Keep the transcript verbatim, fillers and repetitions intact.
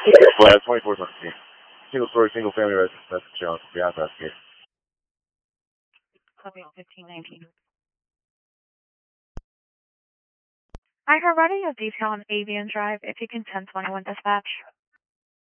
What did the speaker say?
Flat twenty-four seventeen. Single story, single family residence. That's the challenge. Behalf of Cascade. Copy on fifteen nineteen. I have ready a detail on Avian Drive if you can ten twenty-one dispatch.